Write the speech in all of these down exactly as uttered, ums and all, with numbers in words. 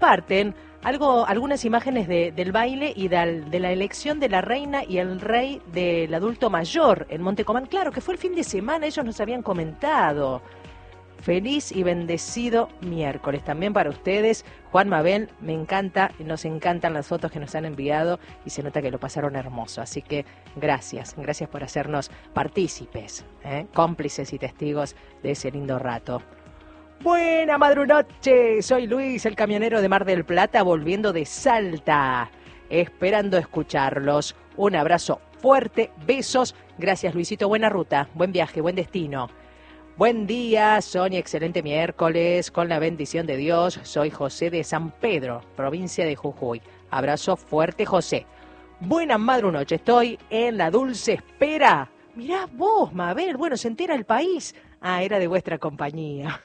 comparten algo, algunas imágenes de, del baile y de, de la elección de la reina y el rey del adulto mayor en Montecomán. Claro, que fue el fin de semana, ellos nos habían comentado. Feliz y bendecido miércoles también para ustedes. Juan Mabel, me encanta, nos encantan las fotos que nos han enviado y se nota que lo pasaron hermoso. Así que gracias, gracias por hacernos partícipes, ¿eh? cómplices y testigos de ese lindo rato. Buena madrunoche, soy Luis, el camionero de Mar del Plata, volviendo de Salta, esperando escucharlos. Un abrazo fuerte, besos. Gracias, Luisito, buena ruta, buen viaje, buen destino. Buen día, Sonia, excelente miércoles, con la bendición de Dios. Soy José de San Pedro, provincia de Jujuy. Abrazo fuerte, José. Buena madrunoche, estoy en la dulce espera. Mirá vos, Mabel, bueno, se entera el país. Ah, era de vuestra compañía.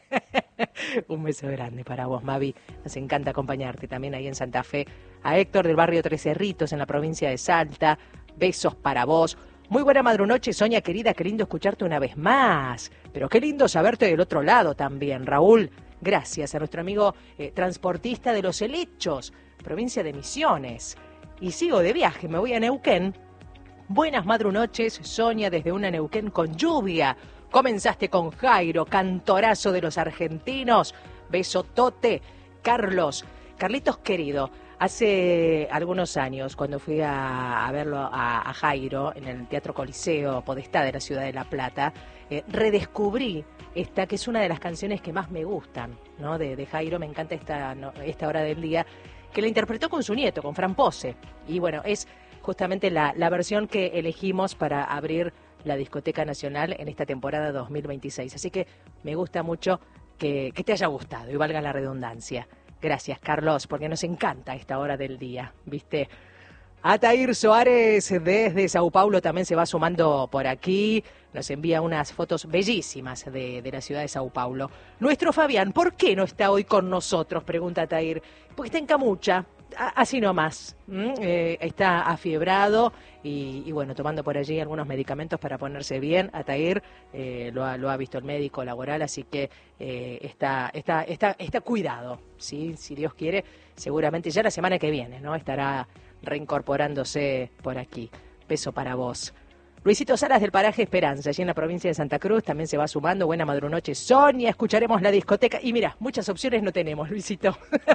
Un beso grande para vos, Mavi. Nos encanta acompañarte también ahí en Santa Fe. A Héctor del barrio Tres Cerritos, en la provincia de Salta. Besos para vos. Muy buena madrunoche, Sonia querida, qué lindo escucharte una vez más. Pero qué lindo saberte del otro lado también, Raúl. Gracias a nuestro amigo eh, transportista de Los Helechos, provincia de Misiones. Y sigo de viaje, me voy a Neuquén. Buenas madrunoches, Sonia, desde una Neuquén con lluvia. Comenzaste con Jairo, cantorazo de los argentinos. Besotote, Carlos. Carlitos querido. Hace algunos años, cuando fui a, a verlo a, a Jairo en el Teatro Coliseo Podestá de la ciudad de La Plata, eh, redescubrí esta, que es una de las canciones que más me gustan, ¿no? De, de Jairo, me encanta esta, no, esta hora del día, que la interpretó con su nieto, con Fran Pose. Y bueno, es justamente la, la versión que elegimos para abrir la Discoteca Nacional en esta temporada dos mil veintiséis. Así que me gusta mucho que, que te haya gustado, y valga la redundancia. Gracias, Carlos, porque nos encanta esta hora del día, ¿viste? Atair Soares desde Sao Paulo también se va sumando por aquí. Nos envía unas fotos bellísimas de, de la ciudad de Sao Paulo. Nuestro Fabián, ¿por qué no está hoy con nosotros? Pregunta Atair. Porque está en Camucha, a, así nomás. ¿Mm? Eh, está afiebrado y, y bueno, tomando por allí algunos medicamentos para ponerse bien. Atair eh, lo, ha, lo ha visto el médico laboral, así que eh, está, está, está, está cuidado, ¿sí? Si Dios quiere, seguramente ya la semana que viene, ¿no? Estará reincorporándose por aquí. Beso para vos. Luisito Salas del paraje Esperanza, allí en la provincia de Santa Cruz, también se va sumando. Buena madrunoche, Sonia, escucharemos la discoteca. Y mira, muchas opciones no tenemos, Luisito.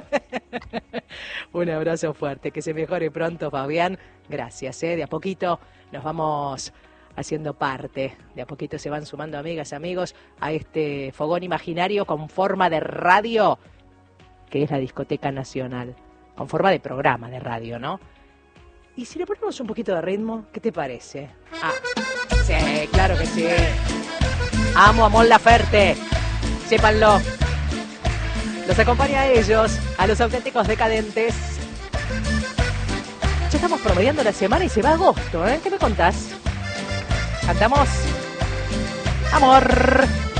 Un abrazo fuerte, que se mejore pronto, Fabián. Gracias, ¿eh? De a poquito nos vamos haciendo parte. De a poquito se van sumando amigas, amigos, a este fogón imaginario con forma de radio, que es la Discoteca Nacional. Con forma de programa de radio, ¿no? Y si le ponemos un poquito de ritmo, ¿qué te parece? Ah, sí, claro que sí. Amo a Mon Laferte, sépanlo. Los acompaña a ellos, a los auténticos decadentes. Ya estamos promediando la semana y se va agosto, ¿eh? ¿Qué me contás? ¿Cantamos? Amor.